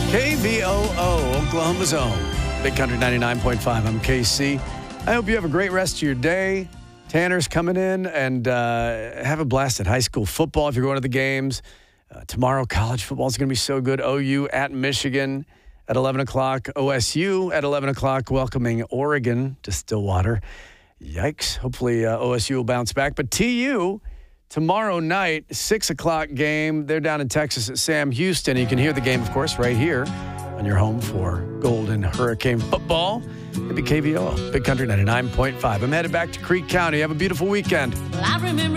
KVOO, Oklahoma's own. Big Country 99.5. I'm KC. I hope you have a great rest of your day. Tanner's coming in and have a blast at high school football if you're going to the games. Tomorrow, college football is going to be so good. OU at Michigan at 11 o'clock. OSU at 11 o'clock, welcoming Oregon to Stillwater. Yikes. Hopefully OSU will bounce back. But TU, tomorrow night, 6 o'clock game. They're down in Texas at Sam Houston. You can hear the game, of course, right here on your home for Golden Hurricane football. It'd be KVO, Big Country 99.5. I'm headed back to Creek County. Have a beautiful weekend. Well, I remember